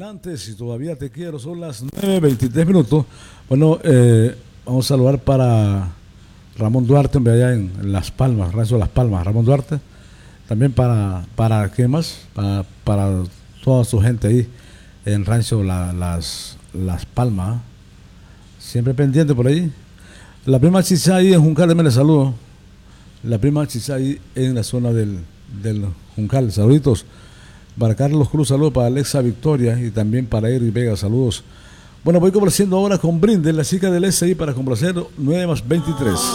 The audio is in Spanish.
adelante, si todavía te quiero, son las 9:23 minutos. Bueno, vamos a saludar para Ramón Duarte, allá en Las Palmas, Rancho Las Palmas, Ramón Duarte. También para ¿qué más? Para toda su gente ahí en Rancho Las Palmas. Siempre pendiente por ahí. La prima Chisá ahí en Juncal, me le saludo. La prima Chisá ahí en la zona del Juncal. Saluditos. Para Carlos Cruz, saludos para Alexa Victoria y también para Eric Vega, saludos. Bueno, voy complaciendo ahora con Brindis, la chica del S ahí para complacer 9+23.